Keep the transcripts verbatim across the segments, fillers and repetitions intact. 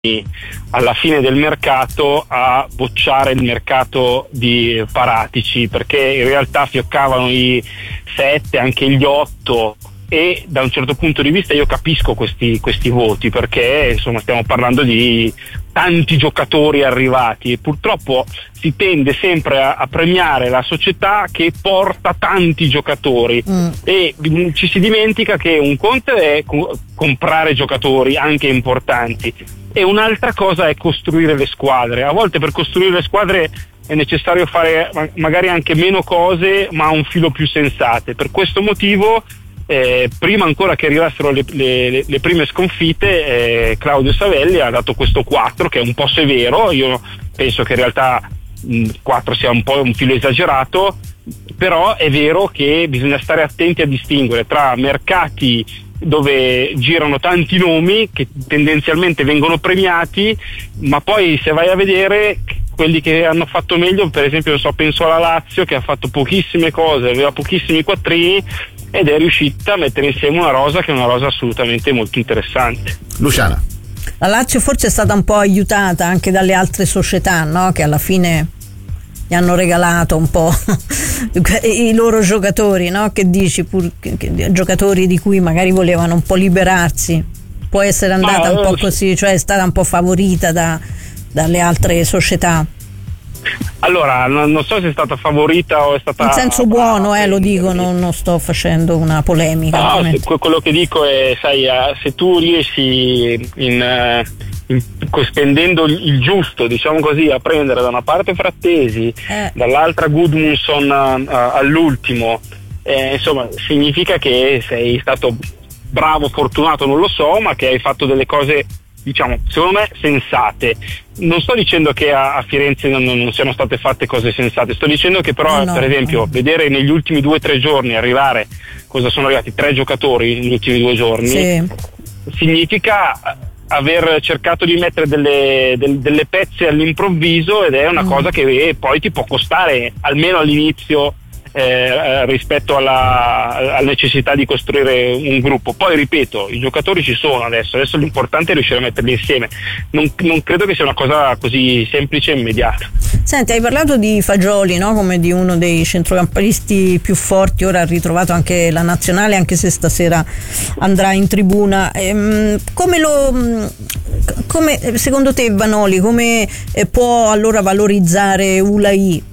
alla fine del mercato a bocciare il mercato di Paratici, perché in realtà fioccavano i sette, anche gli otto, e da un certo punto di vista io capisco questi, questi voti, perché insomma stiamo parlando di tanti giocatori arrivati e purtroppo si tende sempre a, a premiare la società che porta tanti giocatori mm. e mh, ci si dimentica che un conto è co- comprare giocatori anche importanti e un'altra cosa è costruire le squadre. A volte per costruire le squadre è necessario fare magari anche meno cose ma un filo più sensate. Per questo motivo Eh, prima ancora che arrivassero le, le, le prime sconfitte, eh, Claudio Savelli ha dato questo quattro che è un po' severo. Io penso che in realtà mh, quattro sia un po' un filo esagerato, però è vero che bisogna stare attenti a distinguere tra mercati dove girano tanti nomi che tendenzialmente vengono premiati, ma poi se vai a vedere quelli che hanno fatto meglio, per esempio so, penso alla Lazio che ha fatto pochissime cose, aveva pochissimi quattrini ed è riuscita a mettere insieme una rosa che è una rosa assolutamente molto interessante. Luciana. La Lazio forse è stata un po' aiutata anche dalle altre società, no? Che alla fine gli hanno regalato un po' i loro giocatori, no? Che dici, pur, che, che, giocatori di cui magari volevano un po' liberarsi. Può essere andata ah, un po' così, cioè è stata un po' favorita da, dalle altre società. Allora, non, non so se è stata favorita o è stata... In senso buono, eh, lo dico, non, non sto facendo una polemica. No, se, quello che dico è, sai, se tu riesci in, in, spendendo il giusto, diciamo così, a prendere da una parte Frattesi, eh. dall'altra Gudmundsson uh, all'ultimo, eh, insomma, significa che sei stato bravo, fortunato, non lo so, ma che hai fatto delle cose, diciamo, secondo me sensate. Non sto dicendo che a, a Firenze non, non siano state fatte cose sensate, sto dicendo che però no, per esempio no. vedere negli ultimi due o tre giorni arrivare, cosa sono arrivati, tre giocatori negli ultimi due giorni, sì. significa aver cercato di mettere delle, del, delle pezze all'improvviso, ed è una mm. cosa che poi ti può costare almeno all'inizio Eh, rispetto alla, alla necessità di costruire un gruppo. Poi ripeto, i giocatori ci sono adesso, adesso l'importante è riuscire a metterli insieme. Non, non credo che sia una cosa così semplice e immediata. Senti, hai parlato di Fagioli, no? Come di uno dei centrocampanisti più forti. Ora ha ritrovato anche la nazionale, anche se stasera andrà in tribuna. Ehm, come lo come secondo te Vanoli come può allora valorizzare Ulai?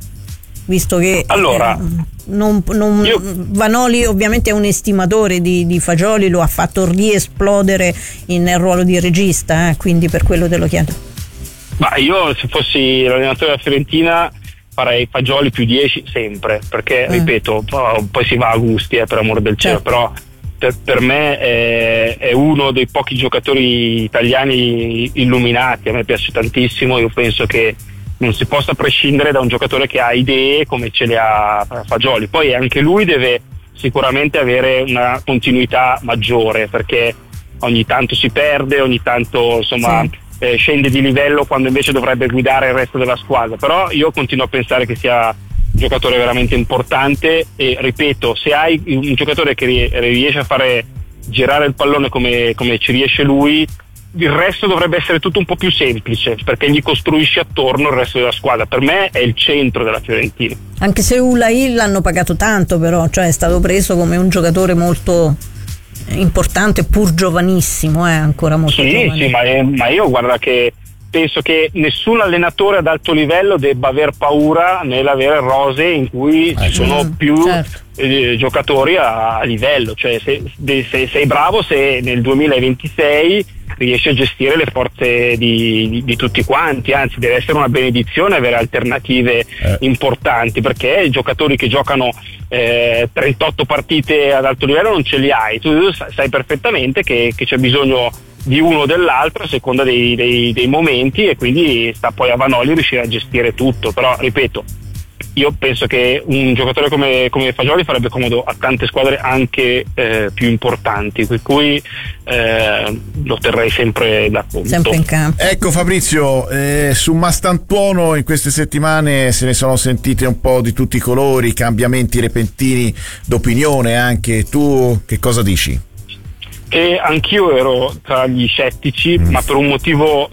Visto che allora, eh, non, non, io... Vanoli ovviamente è un estimatore di, di Fagioli, lo ha fatto riesplodere in, nel ruolo di regista, eh, quindi per quello te lo chiedo. Ma io se fossi l'allenatore della Fiorentina farei Fagioli più dieci sempre, perché eh. ripeto, poi si va a gusti, eh, per amor del cielo, certo. però per, per me è, è uno dei pochi giocatori italiani illuminati, a me piace tantissimo, io penso che non si possa prescindere da un giocatore che ha idee come ce le ha Fagioli. Poi anche lui deve sicuramente avere una continuità maggiore, perché ogni tanto si perde, ogni tanto insomma sì. eh, scende di livello quando invece dovrebbe guidare il resto della squadra. Però io continuo a pensare che sia un giocatore veramente importante e ripeto, se hai un giocatore che riesce a fare girare il pallone come, come ci riesce lui, il resto dovrebbe essere tutto un po' più semplice, perché gli costruisci attorno il resto della squadra. Per me è il centro della Fiorentina. Anche se Ulai l'hanno pagato tanto, però, cioè è stato preso come un giocatore molto importante, pur giovanissimo, eh, ancora molto sì, giovane. Sì, ma, è, ma io guarda che penso che nessun allenatore ad alto livello debba aver paura nell'avere rose in cui eh, ci sono mm, più certo. eh, giocatori a, a livello. Cioè se, se sei bravo, se nel duemilaventisei riesci a gestire le forze di, di, di tutti quanti, anzi deve essere una benedizione avere alternative eh. importanti, perché i giocatori che giocano eh, trentotto partite ad alto livello non ce li hai, tu sai perfettamente che, che c'è bisogno di uno o dell'altro a seconda dei, dei, dei momenti, e quindi sta poi a Vanoli riuscire a gestire tutto. Però ripeto, io penso che un giocatore come, come Fagioli farebbe comodo a tante squadre anche eh, più importanti, per cui eh, lo terrei sempre da conto. Sempre in campo. Ecco Fabrizio, eh, su Mastantuono in queste settimane se ne sono sentite un po' di tutti i colori, cambiamenti repentini d'opinione anche. Tu che cosa dici? E anch'io ero tra gli scettici, ma per un motivo